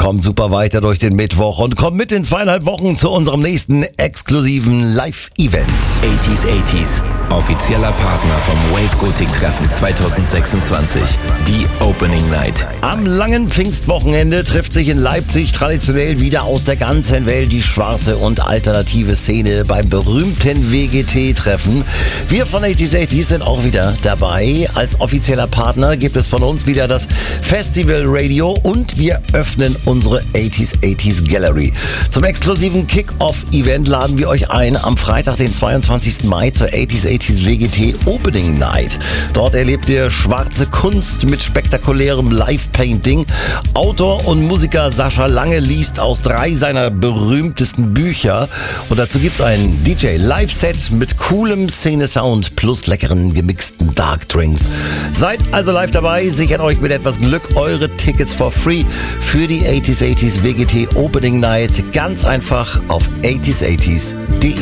kommt super weiter durch den Mittwoch und kommt mit in 2,5 Wochen zu unserem nächsten exklusiven Live-Event. 80s, offizieller Partner vom Wave Gothic Treffen 2026, die Opening Night. Am langen Pfingstwochenende trifft sich in Leipzig traditionell wieder aus der ganzen Welt die schwarze und alternative Szene beim berühmten WGT-Treffen. Wir von 80s sind auch wieder dabei. Als offizieller Partner gibt es von uns wieder das Festival Radio und wir öffnen unsere 80s Gallery. Zum exklusiven Kick-Off-Event laden wir euch ein am Freitag, den 22. Mai zur 80s WGT Opening Night. Dort erlebt ihr schwarze Kunst mit spektakulärem Live-Painting. Autor und Musiker Sascha Lange liest aus 3 seiner berühmtesten Bücher. Und dazu gibt's ein DJ-Live-Set mit coolem Szene-Sound plus leckeren gemixten Dark Drinks. Seid also live dabei, sichert euch mit etwas Glück eure Tickets for free für die 80s WGT Opening Night. Ganz einfach auf 80s.de.